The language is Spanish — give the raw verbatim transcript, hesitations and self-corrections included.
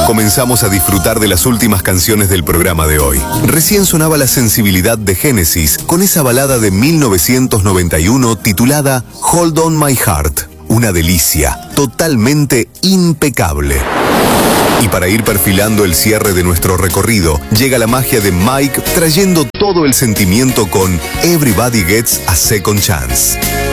Comenzamos a disfrutar de las últimas canciones del programa de hoy. Recién sonaba la sensibilidad de Genesis con esa balada de mil novecientos noventa y uno titulada Hold On My Heart. Una delicia, totalmente impecable. Y para ir perfilando el cierre de nuestro recorrido, llega la magia de Mike trayendo todo el sentimiento con Everybody Gets a Second Chance.